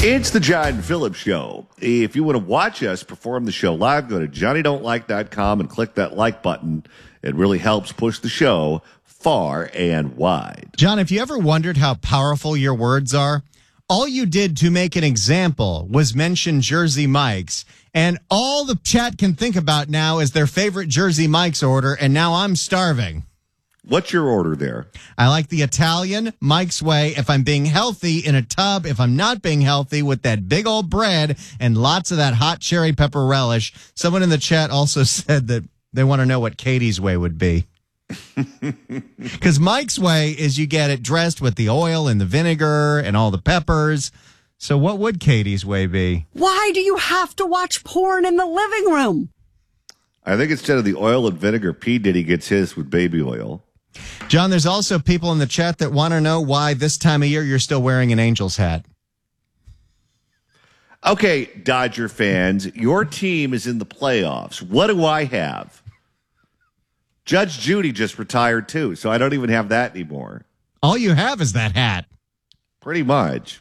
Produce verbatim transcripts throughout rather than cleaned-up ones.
It's the John Phillips Show. If you want to watch us perform the show live, go to johnny don't like dot com and click that like button. It really helps push the show far and wide. John, if you ever wondered how powerful your words are, all you did to make an example was mention Jersey Mike's, and all the chat can think about now is their favorite Jersey Mike's order, and now I'm starving. What's your order there? I like the Italian Mike's Way if I'm being healthy in a tub. If I'm not being healthy, with that big old bread and lots of that hot cherry pepper relish. Someone in the chat also said that they want to know what Katie's Way would be. Because Mike's Way is you get it dressed with the oil and the vinegar and all the peppers. So what would Katie's Way be? Why do you have to watch porn in the living room? I think instead of the oil and vinegar, P. Diddy gets his with baby oil. John, there's also people in the chat that want to know why this time of year you're still wearing an Angels hat. Okay, Dodger fans, your team is in the playoffs. What do I have? Judge Judy just retired too, so I don't even have that anymore. All you have is that hat. Pretty much.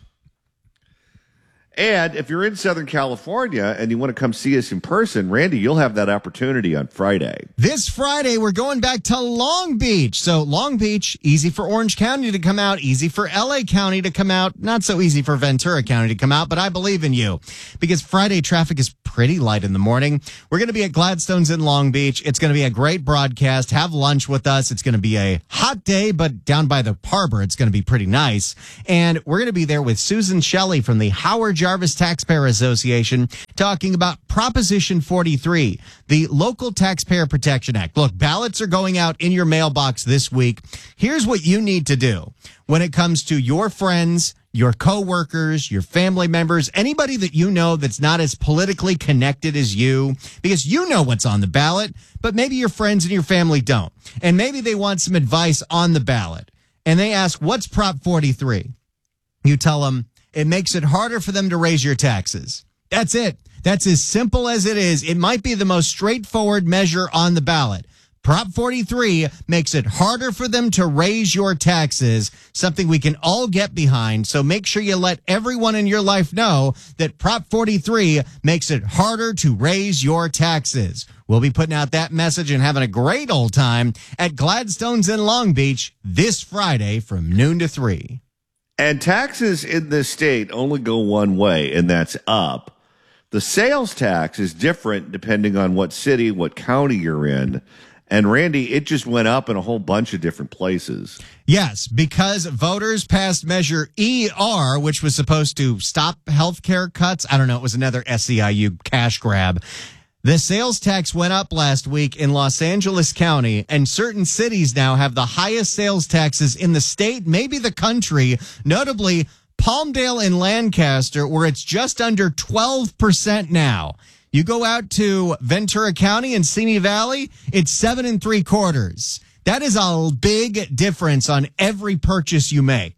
And if you're in Southern California and you want to come see us in person, Randy, you'll have that opportunity on Friday. This Friday, we're going back to Long Beach. So Long Beach, easy for Orange County to come out, easy for L A County to come out, not so easy for Ventura County to come out, but I believe in you because Friday traffic is pretty light in the morning. We're going to be at Gladstone's in Long Beach. It's going to be a great broadcast. Have lunch with us. It's going to be a hot day, but down by the harbor, it's going to be pretty nice. And we're going to be there with Susan Shelley from the Howard Jarvis Taxpayer Association talking about Proposition forty-three, the Local Taxpayer Protection Act. Look, ballots are going out in your mailbox this week. Here's what you need to do when it comes to your friends, your coworkers, your family members, anybody that you know that's not as politically connected as you, because you know what's on the ballot, but maybe your friends and your family don't. And maybe they want some advice on the ballot. And they ask, what's Prop forty-three? You tell them, it makes it harder for them to raise your taxes. That's it. That's as simple as it is. It might be the most straightforward measure on the ballot. Prop forty-three makes it harder for them to raise your taxes, something we can all get behind. So make sure you let everyone in your life know that Prop forty-three makes it harder to raise your taxes. We'll be putting out that message and having a great old time at Gladstone's in Long Beach this Friday from noon to three. And taxes in this state only go one way, and that's up. The sales tax is different depending on what city, what county you're in. And Randy, it just went up in a whole bunch of different places. Yes, because voters passed Measure E R, which was supposed to stop health care cuts. I don't know. It was another S E I U cash grab. The sales tax went up last week in Los Angeles County, and certain cities now have the highest sales taxes in the state, maybe the country, notably Palmdale and Lancaster, where it's just under twelve percent now. You go out to Ventura County and Simi Valley, it's seven and three quarters. That is a big difference on every purchase you make.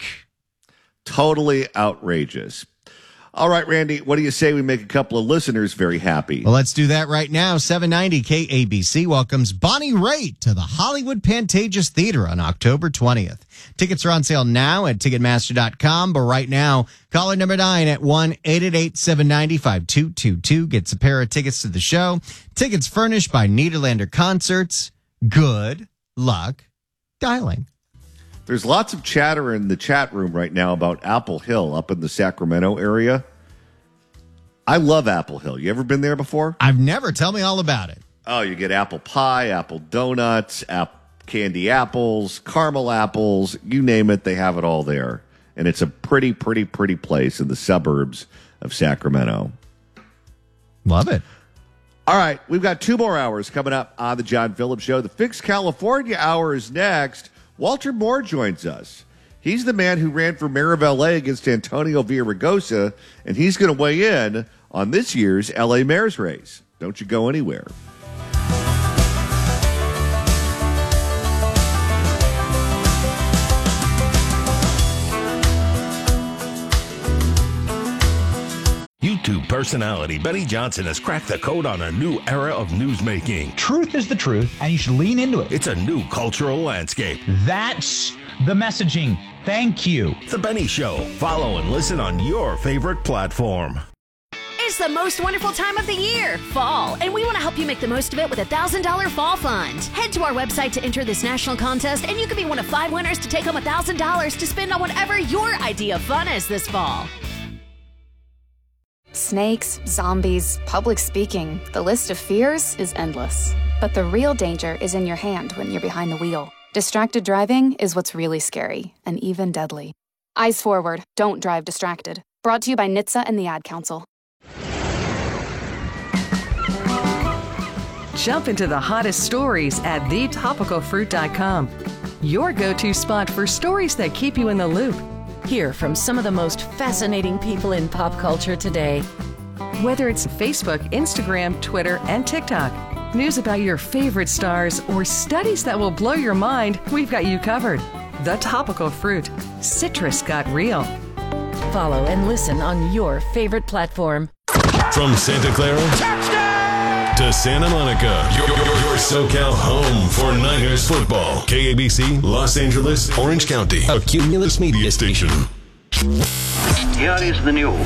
Totally outrageous. All right, Randy, what do you say we make a couple of listeners very happy? Well, let's do that right now. seven ninety K A B C welcomes Bonnie Raitt to the Hollywood Pantages Theater on October twentieth. Tickets are on sale now at Ticketmaster dot com, but right now, caller number nine at one eight eight eight, seven nine zero, five two two two gets a pair of tickets to the show. Tickets furnished by Nederlander Concerts. Good luck dialing. There's lots of chatter in the chat room right now about Apple Hill up in the Sacramento area. I love Apple Hill. You ever been there before? I've never. Tell me all about it. Oh, you get apple pie, apple donuts, app, candy apples, caramel apples, you name it, they have it all there. And it's a pretty, pretty, pretty place in the suburbs of Sacramento. Love it. All right, we've got two more hours coming up on the John Phillips Show. The Fix California hour is next. Walter Moore joins us. He's the man who ran for mayor of L A against Antonio Villaraigosa, and he's going to weigh in on this year's L A mayor's race. Don't you go anywhere. YouTube personality Benny Johnson has cracked the code on a new era of newsmaking. Truth is the truth, and you should lean into it. It's a new cultural landscape. That's the messaging. Thank you. The Benny Show. Follow and listen on your favorite platform. It's the most wonderful time of the year, fall, and we want to help you make the most of it with a one thousand dollars Fall Fund. Head to our website to enter this national contest, and you could be one of five winners to take home one thousand dollars to spend on whatever your idea of fun is this fall. Snakes, zombies, public speaking, the list of fears is endless. But the real danger is in your hand when you're behind the wheel. Distracted driving is what's really scary, and even deadly. Eyes forward, don't drive distracted. Brought to you by N H T S A and the Ad Council. Jump into the hottest stories at the topical fruit dot com. Your go-to spot for stories that keep you in the loop. Hear from some of the most fascinating people in pop culture today. Whether it's Facebook, Instagram, Twitter, and TikTok, news about your favorite stars, or studies that will blow your mind, we've got you covered. The Topical Fruit. Citrus got real. Follow and listen on your favorite platform. From Santa Clara to Santa Monica, your, your, your SoCal home for Niners football. K A B C, Los Angeles, Orange County, a Cumulus media station. Here is the news.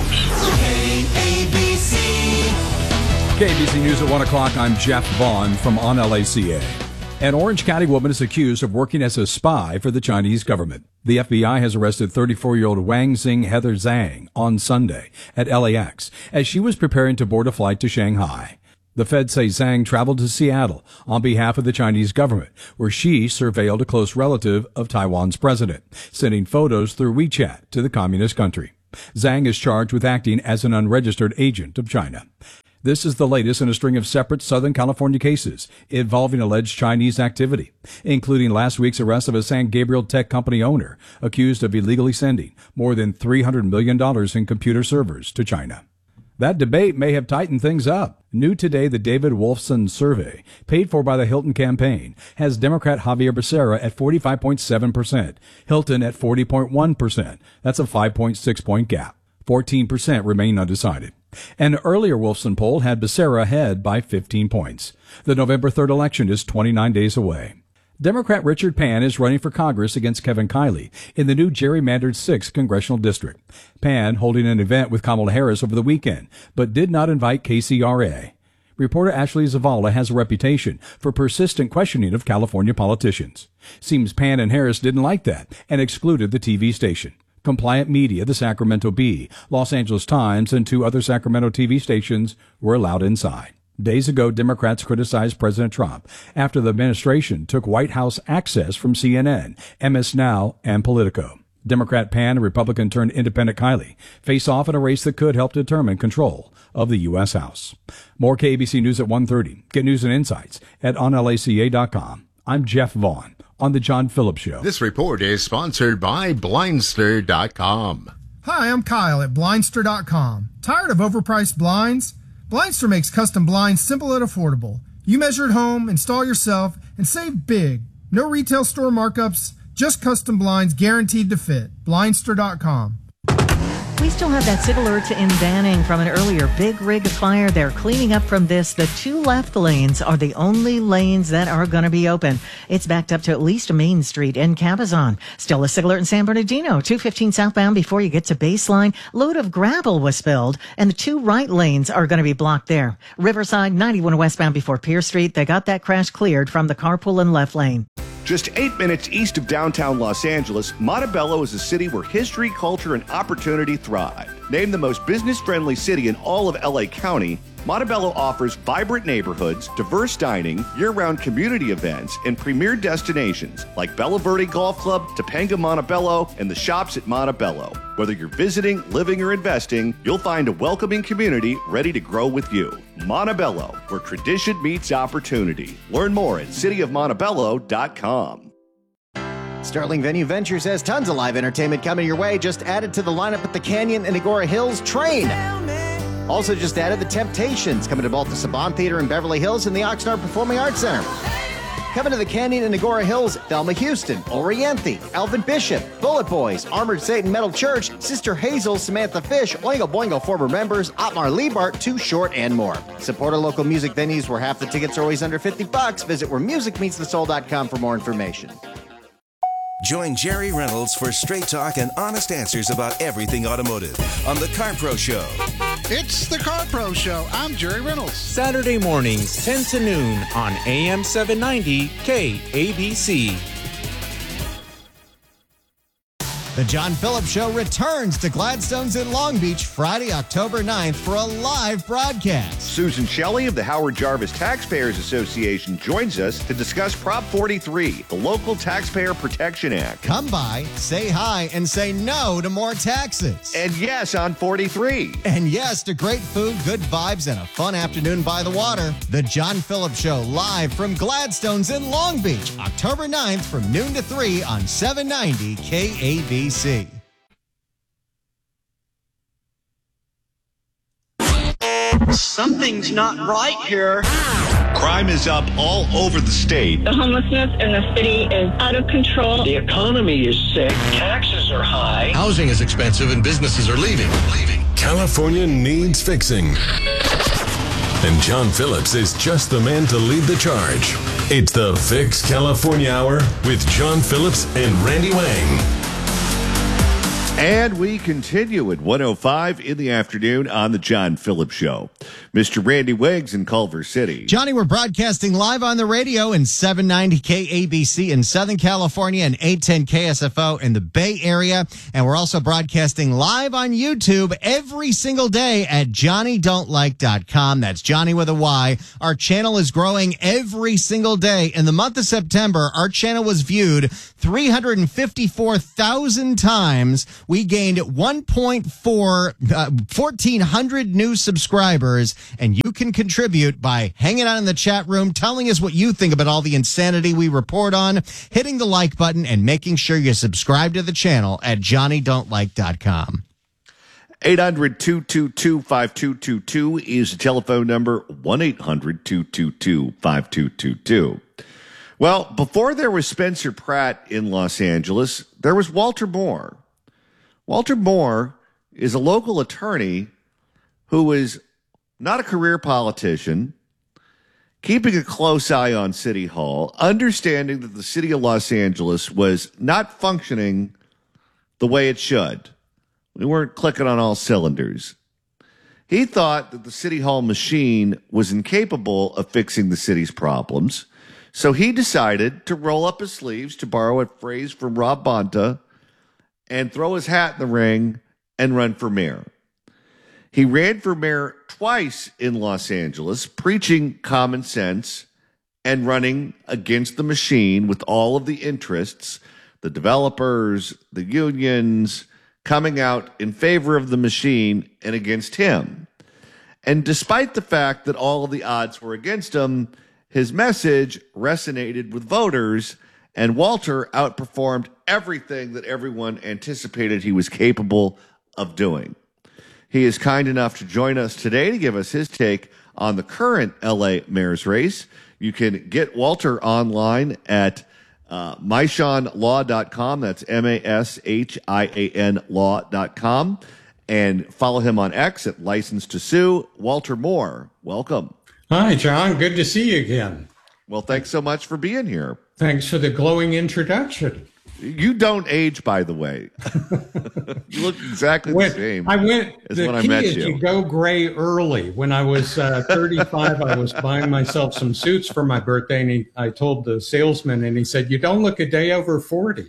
K A B C. K A B C News at one o'clock. I'm Jeff Vaughn from On L A C A. An Orange County woman is accused of working as a spy for the Chinese government. The F B I has arrested thirty-four-year-old Wang Xing Heather Zhang on Sunday at L A X as she was preparing to board a flight to Shanghai. The feds say Zhang traveled to Seattle on behalf of the Chinese government, where she surveilled a close relative of Taiwan's president, sending photos through WeChat to the communist country. Zhang is charged with acting as an unregistered agent of China. This is the latest in a string of separate Southern California cases involving alleged Chinese activity, including last week's arrest of a San Gabriel tech company owner accused of illegally sending more than three hundred million dollars in computer servers to China. That debate may have tightened things up. New today, the David Wolfson survey, paid for by the Hilton campaign, has Democrat Javier Becerra at forty-five point seven percent, Hilton at forty point one percent. That's a five point six point gap. fourteen percent remain undecided. An earlier Wolfson poll had Becerra ahead by fifteen points. The November third election is twenty-nine days away. Democrat Richard Pan is running for Congress against Kevin Kiley in the new gerrymandered sixth Congressional District. Pan holding an event with Kamala Harris over the weekend, but did not invite K C R A. Reporter Ashley Zavala has a reputation for persistent questioning of California politicians. Seems Pan and Harris didn't like that and excluded the T V station. Compliant Media, the Sacramento Bee, Los Angeles Times, and two other Sacramento T V stations were allowed inside. Days ago, Democrats criticized President Trump after the administration took White House access from C N N, M S Now, and Politico. Democrat Pan and Republican-turned-independent Kiley face off in a race that could help determine control of the U S. House. More K A B C News at one thirty. Get news and insights at on L A C A dot com. I'm Jeff Vaughn on The John Phillips Show. This report is sponsored by Blindster dot com. Hi, I'm Kyle at Blindster dot com. Tired of overpriced blinds? Blindster makes custom blinds simple and affordable. You measure at home, install yourself, and save big. No retail store markups, just custom blinds guaranteed to fit. Blindster dot com. We still have that civil alert in Banning from an earlier big rig fire. They're cleaning up from this. The two left lanes are the only lanes that are going to be open. It's backed up to at least Main Street in Cabazon. Still a civil alert in San Bernardino, two fifteen southbound before you get to Baseline. Load of gravel was spilled, and the two right lanes are going to be blocked there. Riverside, ninety-one westbound before Pierce Street. They got that crash cleared from the carpool and left lane. Just eight minutes east of downtown Los Angeles, Montebello is a city where history, culture, and opportunity thrive. Named the most business-friendly city in all of L A County, Montebello offers vibrant neighborhoods, diverse dining, year-round community events, and premier destinations like Bella Verde Golf Club, Topanga Montebello, and the shops at Montebello. Whether you're visiting, living, or investing, you'll find a welcoming community ready to grow with you. Montebello, where tradition meets opportunity. Learn more at city of montebello dot com. Sterling Venue Ventures has tons of live entertainment coming your way. Just added to the lineup at the Canyon and Agora Hills Train. Also just added the Temptations, coming to both the Saban Theater in Beverly Hills and the Oxnard Performing Arts Center. Coming to the Canyon and Agora Hills, Thelma Houston, Oriente, Alvin Bishop, Bullet Boys, Armored Satan Metal Church, Sister Hazel, Samantha Fish, Oingo Boingo former members, Otmar Liebart, Too Short, and more. Support our local music venues where half the tickets are always under fifty bucks. Visit where music meets the soul dot com for more information. Join Jerry Reynolds for straight talk and honest answers about everything automotive on The Car Pro Show. It's The Car Pro Show. I'm Jerry Reynolds. Saturday mornings, ten to noon on A M seven ninety K A B C. The John Phillips Show returns to Gladstone's in Long Beach Friday, October ninth for a live broadcast. Susan Shelley of the Howard Jarvis Taxpayers Association joins us to discuss Prop forty-three, the Local Taxpayer Protection Act. Come by, say hi, and say no to more taxes. And yes on forty-three. And yes to great food, good vibes, and a fun afternoon by the water. The John Phillips Show live from Gladstone's in Long Beach, October ninth from noon to three on seven ninety K A B C. Something's not right here. Crime is up all over the state. The homelessness in the city is out of control. The economy is sick. Taxes are high. Housing is expensive and businesses are leaving. Leaving. California needs fixing. And John Phillips is just the man to lead the charge. It's the Fix California Hour with John Phillips and Randy Wang. And we continue at one oh five in the afternoon on the John Phillips Show. Mister Randy Wiggs in Culver City. Johnny, we're broadcasting live on the radio in seven ninety K A B C in Southern California and eight ten K S F O in the Bay Area. And we're also broadcasting live on YouTube every single day at Johnny Don't Like dot com. That's Johnny with a Y. Our channel is growing every single day. In the month of September, our channel was viewed three hundred fifty-four thousand times. We gained one point four, uh, fourteen hundred new subscribers, and you can contribute by hanging out in the chat room, telling us what you think about all the insanity we report on, hitting the like button, and making sure you subscribe to the channel at Johnny Don't Like dot com. eight hundred, two two two, five two two two is the telephone number, one eight hundred, two two two, five two two two. Well, before there was Spencer Pratt in Los Angeles, there was Walter Moore. Walter Moore is a local attorney who is not a career politician, keeping a close eye on City Hall, understanding that the city of Los Angeles was not functioning the way it should. We weren't clicking on all cylinders. He thought that the City Hall machine was incapable of fixing the city's problems, so he decided to roll up his sleeves, to borrow a phrase from Rob Bonta, and throw his hat in the ring and run for mayor. He ran for mayor twice in Los Angeles, preaching common sense and running against the machine with all of the interests, the developers, the unions, coming out in favor of the machine and against him. And despite the fact that all of the odds were against him, his message resonated with voters, and Walter outperformed everything that everyone anticipated he was capable of doing. He is kind enough to join us today to give us his take on the current L A mayor's race. You can get Walter online at uh, my sean law dot com. That's M A S H I A N law dot com. And follow him on X at License to Sue. Walter Moore, welcome. Hi, John. Good to see you again. Well, thanks so much for being here. Thanks for the glowing introduction. You don't age, by the way. You look exactly when, the same I went, as the when I key met is you. You go gray early. When I was uh, thirty-five, I was buying myself some suits for my birthday, and he, I told the salesman, and he said, "You don't look a day over forty."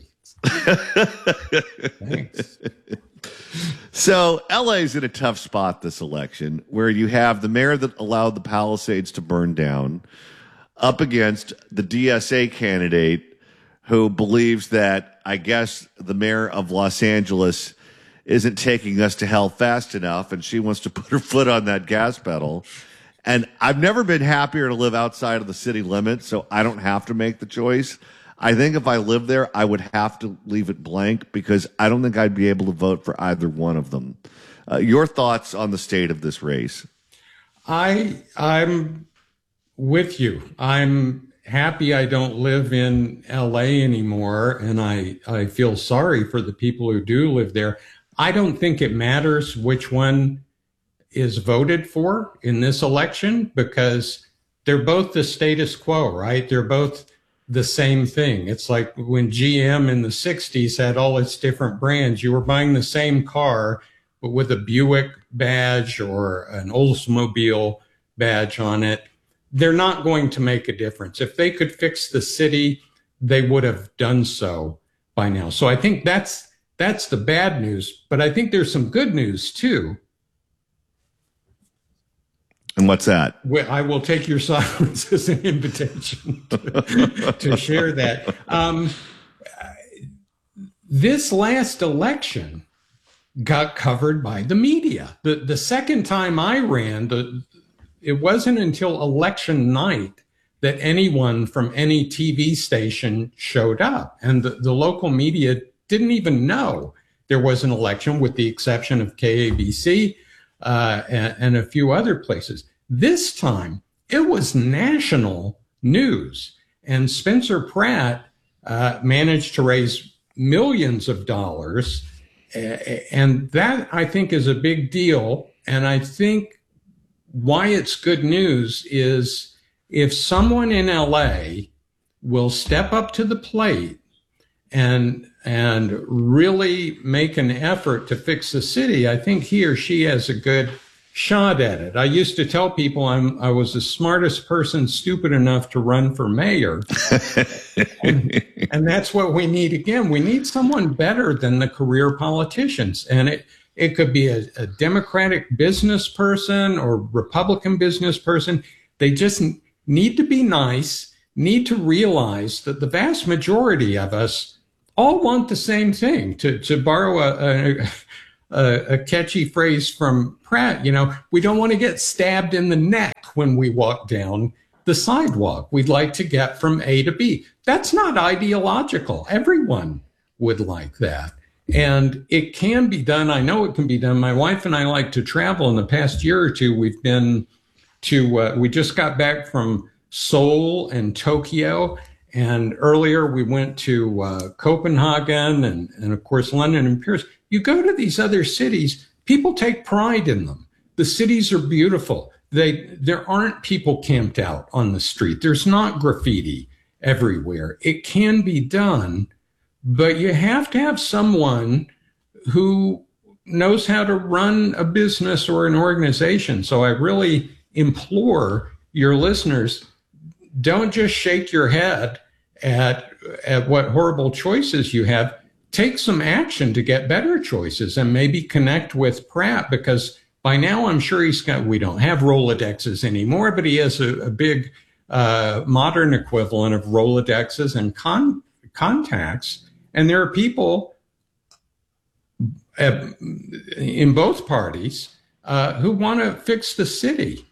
Thanks. So L A's in a tough spot this election, where you have the mayor that allowed the Palisades to burn down up against the D S A candidate who believes that, I guess, the mayor of Los Angeles isn't taking us to hell fast enough, and she wants to put her foot on that gas pedal. And I've never been happier to live outside of the city limits, so I don't have to make the choice. I think if I lived there, I would have to leave it blank because I don't think I'd be able to vote for either one of them. Uh, your thoughts on the state of this race? I, I'm with you. I'm happy I don't live in L A anymore, and I, I feel sorry for the people who do live there. I don't think it matters which one is voted for in this election because they're both the status quo, right? They're both the same thing. It's like when G M in the sixties had all its different brands. You were buying the same car, but with a Buick badge or an Oldsmobile badge on it. They're not going to make a difference. If they could fix the city, they would have done so by now. So I think that's that's the bad news. But I think there's some good news too. And what's that? Well, I will take your silence as an invitation to, to share that. Um, this last election got covered by the media. The the second time I ran, the, it wasn't until election night that anyone from any T V station showed up. And the, the local media didn't even know there was an election, with the exception of K A B C uh, and, and a few other places. This time, it was national news. And Spencer Pratt uh, managed to raise millions of dollars. And that, I think, is a big deal. And I think why it's good news is if someone in L A will step up to the plate and and really make an effort to fix the city, I think he or she has a good shot at it. I used to tell people I'm I was the smartest person stupid enough to run for mayor. and, and that's what we need again. We need someone better than the career politicians. And it it could be a, a Democratic business person or Republican business person. They just need to be nice, need to realize that the vast majority of us all want the same thing. To, to borrow a, a, a, a catchy phrase from Pratt, you know, we don't want to get stabbed in the neck when we walk down the sidewalk. We'd like to get from A to B. That's not ideological. Everyone would like that. And it can be done. I know it can be done. My wife and I like to travel. In the past year or two, we've been to, uh, we just got back from Seoul and Tokyo. And earlier we went to uh, Copenhagen and, and, of course, London and Paris. You go to these other cities, people take pride in them. The cities are beautiful. They, there aren't people camped out on the street. There's not graffiti everywhere. It can be done, but you have to have someone who knows how to run a business or an organization. So I really implore your listeners, don't just shake your head at, at what horrible choices you have. Take some action to get better choices and maybe connect with Pratt, because by now I'm sure he's got, we don't have Rolodexes anymore, but he has a, a big uh, modern equivalent of Rolodexes and con- contacts. And there are people uh, in both parties uh, who want to fix the city.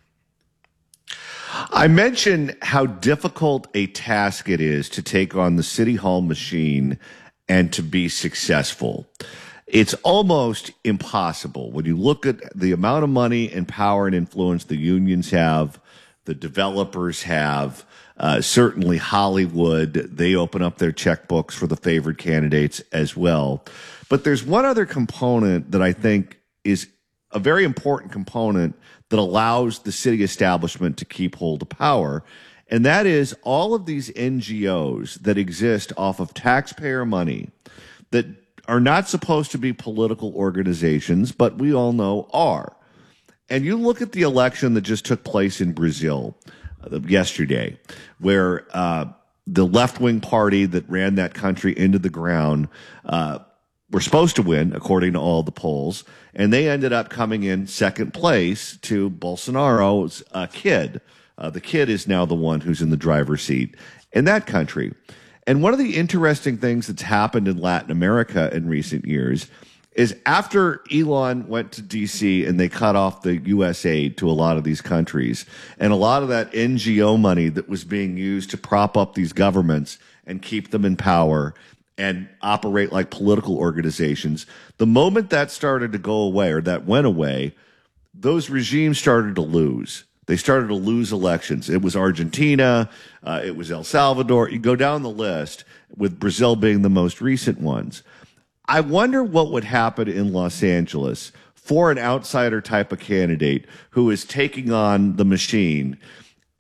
I mentioned how difficult a task it is to take on the City Hall machine and to be successful. It's almost impossible when you look at the amount of money and power and influence the unions have, the developers have, uh, certainly Hollywood. They open up their checkbooks for the favored candidates as well. But there's one other component that I think is a very important component that allows the city establishment to keep hold of power. And that is all of these N G Os that exist off of taxpayer money that are not supposed to be political organizations, but we all know are. And you look at the election that just took place in Brazil uh, yesterday, where uh, the left-wing party that ran that country into the ground uh, were supposed to win, according to all the polls, and they ended up coming in second place to Bolsonaro's uh, kid. Uh, the kid is now the one who's in the driver's seat in that country. And one of the interesting things that's happened in Latin America in recent years is after Elon went to D C and they cut off the U S aid to a lot of these countries, and a lot of that N G O money that was being used to prop up these governments and keep them in power and operate like political organizations, the moment that started to go away, or that went away, those regimes started to lose. They started to lose elections. It was Argentina. Uh, it was El Salvador. You go down the list, with Brazil being the most recent ones. I wonder what would happen in Los Angeles for an outsider type of candidate who is taking on the machine if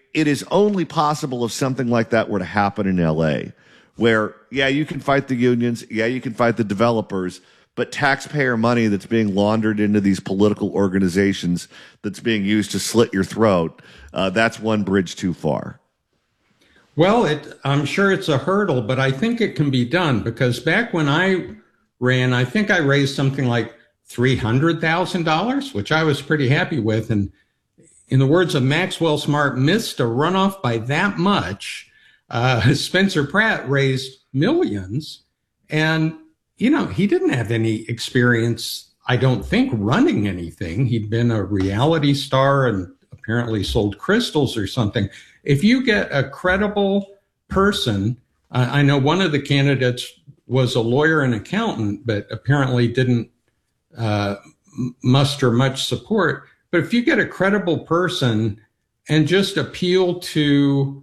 it is only possible if something like that were to happen in L A, where, yeah, you can fight the unions, yeah, you can fight the developers, but taxpayer money that's being laundered into these political organizations that's being used to slit your throat, uh, that's one bridge too far. Well, it, I'm sure it's a hurdle, but I think it can be done, because back when I ran, I think I raised something like three hundred thousand dollars, which I was pretty happy with. And in the words of Maxwell Smart, missed a runoff by that much. Uh, Spencer Pratt raised millions, and, you know, he didn't have any experience, I don't think, running anything. He'd been a reality star and apparently sold crystals or something. If you get a credible person, uh, I know one of the candidates was a lawyer and accountant, but apparently didn't uh, muster much support. But if you get a credible person and just appeal to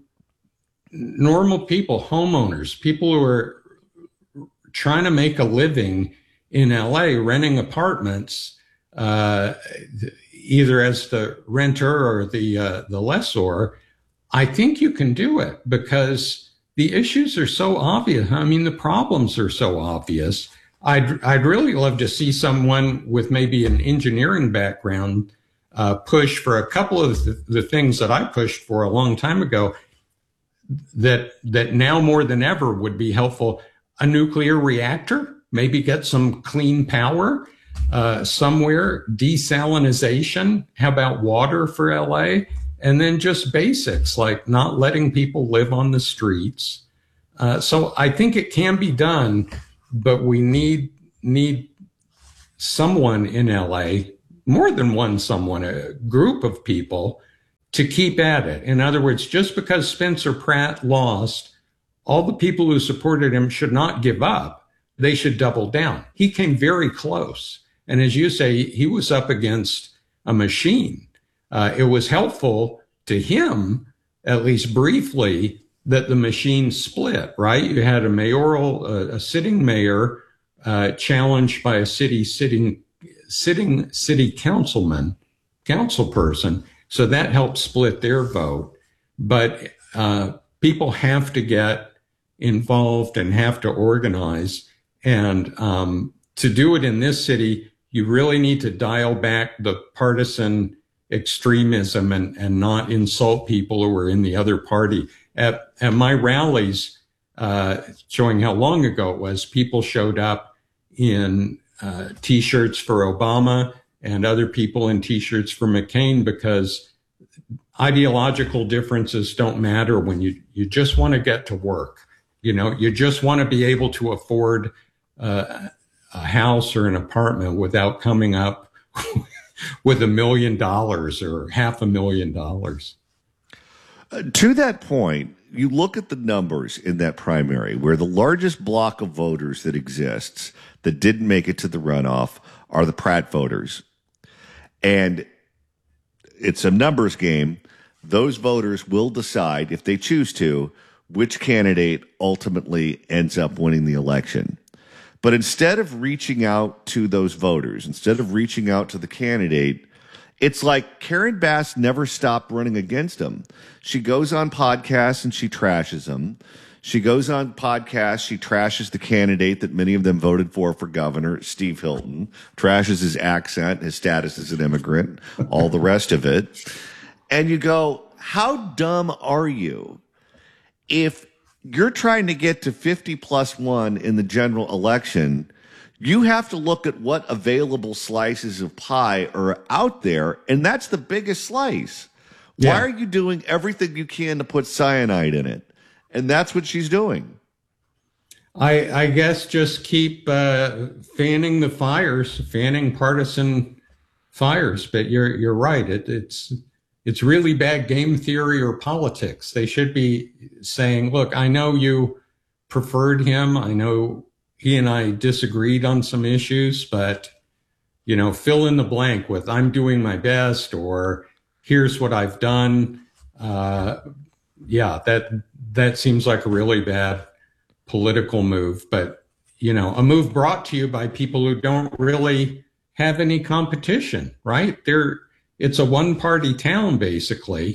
normal people, homeowners, people who are trying to make a living in L A, renting apartments, uh, either as the renter or the uh, the lessor, I think you can do it, because the issues are so obvious. I mean, the problems are so obvious. I'd I'd really love to see someone with maybe an engineering background uh, push for a couple of the, the things that I pushed for a long time ago, that that now more than ever would be helpful. A nuclear reactor, maybe get some clean power uh, somewhere, desalinization. How about water for L A? And then just basics like not letting people live on the streets. Uh, so I think it can be done, but we need need someone in L A, more than one someone, a group of people, to keep at it. In other words, just because Spencer Pratt lost, all the people who supported him should not give up. They should double down. He came very close. And as you say, he was up against a machine. Uh, it was helpful to him, at least briefly, that the machine split, right? You had a mayoral, uh, a sitting mayor uh, challenged by a city sitting, sitting city councilman, council person. So that helped split their vote. But uh, people have to get involved and have to organize. And um, to do it in this city, you really need to dial back the partisan extremism and, and not insult people who are in the other party. At, at my rallies, uh, showing how long ago it was, people showed up in uh, T-shirts for Obama and other people in T-shirts for McCain, because ideological differences don't matter when you, you just want to get to work. You know, you just want to be able to afford uh, a house or an apartment without coming up with a million dollars or half a million dollars. Uh, to that point, you look at the numbers in that primary where the largest block of voters that exists that didn't make it to the runoff are the Pratt voters. And it's a numbers game. Those voters will decide, if they choose to, which candidate ultimately ends up winning the election. But instead of reaching out to those voters, instead of reaching out to the candidate, it's like Karen Bass never stopped running against him. She goes on podcasts and she trashes him. She goes on podcasts, she trashes the candidate that many of them voted for for governor, Steve Hilton, trashes his accent, his status as an immigrant, all the rest of it. And you go, how dumb are you if you're trying to get to fifty plus one in the general election? You have to look at what available slices of pie are out there, and that's the biggest slice. Yeah. Why are you doing everything you can to put cyanide in it? And that's what she's doing. I, I guess just keep uh, fanning the fires, fanning partisan fires. But you're you're right. It, it's it's really bad game theory or politics. They should be saying, "Look, I know you preferred him. I know he and I disagreed on some issues, but you know, fill in the blank with I'm doing my best or here's what I've done." Uh, yeah, that that seems like a really bad political move, but you know, a move brought to you by people who don't really have any competition, right? They're it's a one-party town basically,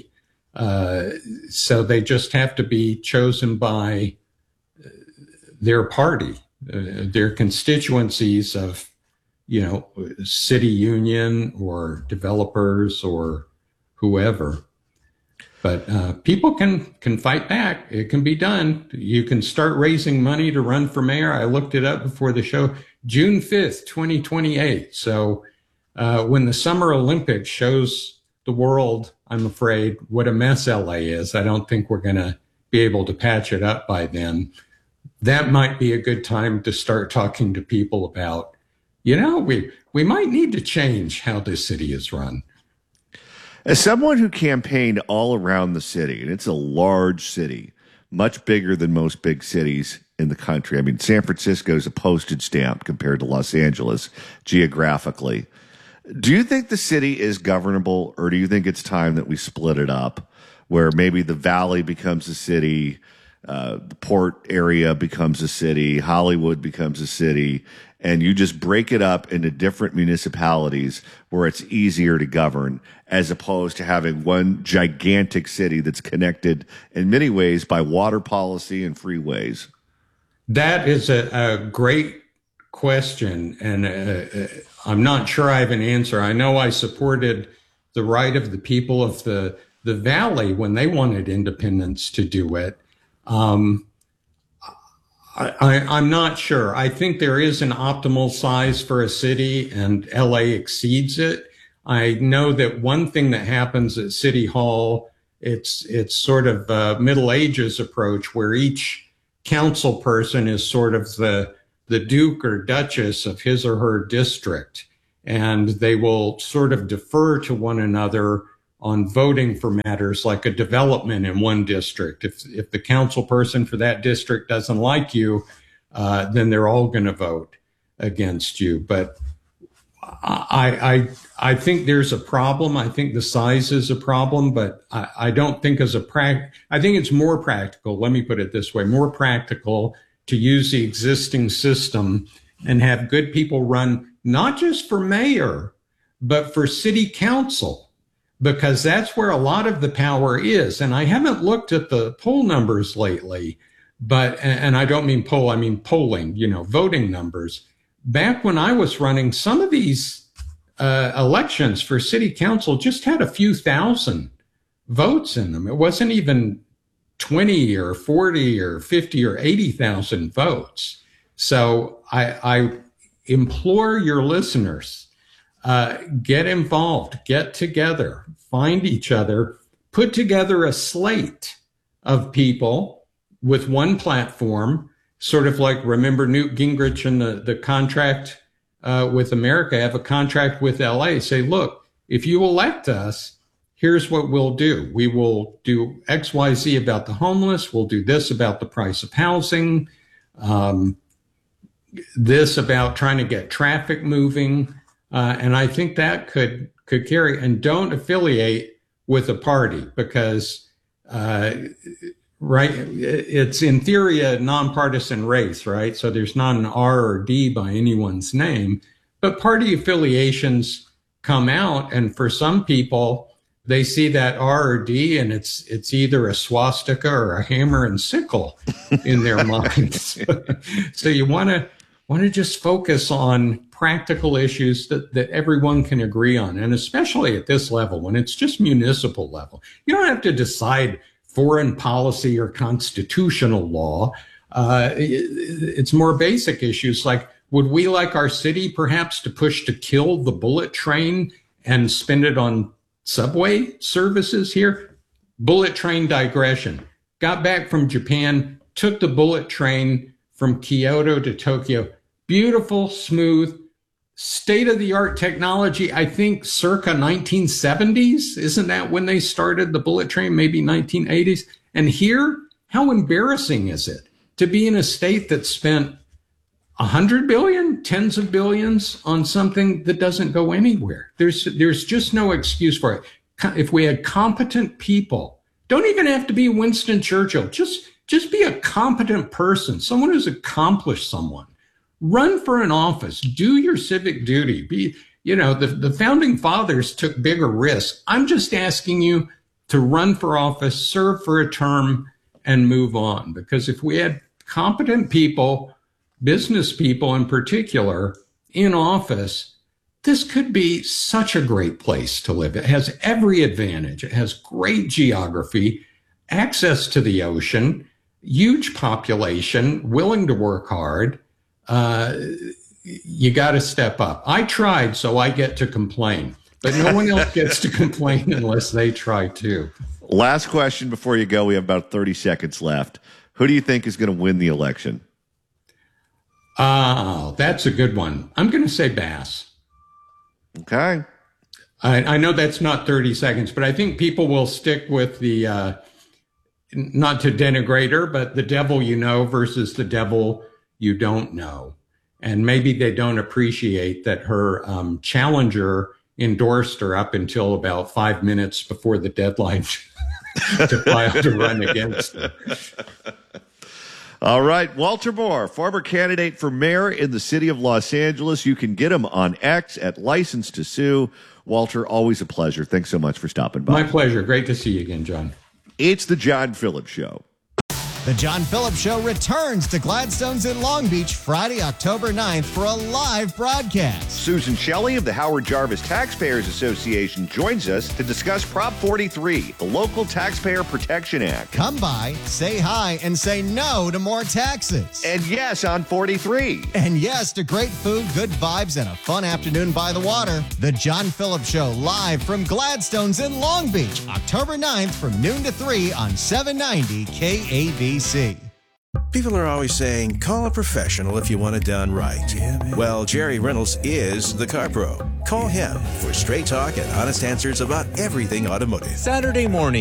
Uh, so they just have to be chosen by their party, uh, their constituencies of, you know, city union or developers or whoever. But uh, people can, can fight back. It can be done. You can start raising money to run for mayor. I looked it up before the show, June fifth, twenty twenty-eight. So uh, when the Summer Olympics shows the world, I'm afraid, what a mess L A is, I don't think we're going to be able to patch it up by then. That might be a good time to start talking to people about, you know, we, we might need to change how this city is run. As someone who campaigned all around the city, and it's a large city, much bigger than most big cities in the country. I mean, San Francisco is a postage stamp compared to Los Angeles geographically. Do you think the city is governable, or do you think it's time that we split it up, where maybe the Valley becomes a city, uh, the Port area becomes a city, Hollywood becomes a city, and you just break it up into different municipalities where it's easier to govern, as opposed to having one gigantic city that's connected in many ways by water policy and freeways? That is a, a great question, and uh, I'm not sure I have an answer. I know I supported the right of the people of the, the Valley when they wanted independence to do it. Um, I, I, I'm not sure. I think there is an optimal size for a city, and L A exceeds it. I know that one thing that happens at City Hall, it's it's sort of a Middle Ages approach, where each council person is sort of the the duke or duchess of his or her district, and they will sort of defer to one another on voting for matters like a development in one district. If if the council person for that district doesn't like you, uh, then they're all going to vote against you. But I, I I think there's a problem. I think the size is a problem, but I, I don't think as a prac. I think it's more practical. Let me put it this way: more practical to use the existing system and have good people run not just for mayor, but for city council, because that's where a lot of the power is. And I haven't looked at the poll numbers lately, but, and I don't mean poll, I mean polling, you know, voting numbers. Back when I was running, some of these uh, elections for city council just had a few thousand votes in them. It wasn't even twenty or forty or fifty or eighty thousand votes. So I, I implore your listeners, uh, get involved, get together, find each other, put together a slate of people with one platform, sort of like, remember Newt Gingrich and the, the contract uh, with America, have a contract with L A, say, look, if you elect us, here's what we'll do. We will do X, Y, Z about the homeless. We'll do this about the price of housing, um, this about trying to get traffic moving. Uh, and I think that could could carry. And don't affiliate with a party, because, uh, right, it's in theory a nonpartisan race, right? So there's not an R or D by anyone's name, but party affiliations come out. And for some people, they see that R or D, and it's it's either a swastika or a hammer and sickle in their minds. So you want to want to just focus on practical issues that, that everyone can agree on, and especially at this level, when it's just municipal level. You don't have to decide foreign policy or constitutional law. Uh, it, it's more basic issues like, would we like our city perhaps to push to kill the bullet train and spend it on subway services here? Bullet train digression. Got back from Japan, took the bullet train from Kyoto to Tokyo. Beautiful, smooth, state-of-the-art technology. I think circa nineteen seventies. Isn't that when they started the bullet train? Maybe nineteen eighties. And here, how embarrassing is it to be in a state that spent a hundred billion, tens of billions on something that doesn't go anywhere? There's, there's just no excuse for it. If we had competent people, don't even have to be Winston Churchill, just, just be a competent person, someone who's accomplished someone. Run for an office, do your civic duty. Be, you know, the, the founding fathers took bigger risks. I'm just asking you to run for office, serve for a term, and move on. Because if we had competent people, business people in particular, in office, this could be such a great place to live. It has every advantage. It has great geography, access to the ocean, huge population, willing to work hard. Uh, you got to step up. I tried, so I get to complain. But no one else gets to complain unless they try too. Last question before you go. We have about thirty seconds left. Who do you think is going to win the election? Oh, that's a good one. I'm going to say Bass. Okay. I, I know that's not thirty seconds, but I think people will stick with the, uh, not to denigrate her, but the devil you know versus the devil you don't know. And maybe they don't appreciate that her um, challenger endorsed her up until about five minutes before the deadline to file to run against her. All right, Walter Moore, former candidate for mayor in the city of Los Angeles. You can get him on X at License to Sue. Walter, always a pleasure. Thanks so much for stopping by. My pleasure. Great to see you again, John. It's the John Phillips Show. The John Phillips Show returns to Gladstone's in Long Beach Friday, October ninth for a live broadcast. Susan Shelley of the Howard Jarvis Taxpayers Association joins us to discuss Prop forty-three, the Local Taxpayer Protection Act. Come by, say hi, and say no to more taxes. And yes on forty-three. And yes to great food, good vibes, and a fun afternoon by the water. The John Phillips Show live from Gladstone's in Long Beach, October ninth from noon to three on seven ninety K A B C. People are always saying, call a professional if you want it done right. Well, Jerry Reynolds is the car pro. Call him for straight talk and honest answers about everything automotive. Saturday morning.